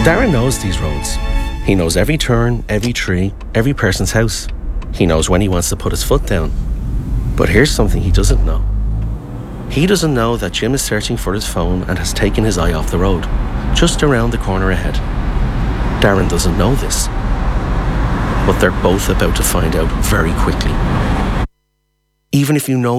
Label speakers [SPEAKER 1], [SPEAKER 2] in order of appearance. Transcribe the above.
[SPEAKER 1] Darren knows these roads. He knows every turn, every tree, every person's house. He knows when he wants to put his foot down. But here's something he doesn't know. He doesn't know that Jim is searching for his phone and has taken his eye off the road, just around the corner ahead. Darren doesn't know this. But they're both about to find out very quickly. Even if you know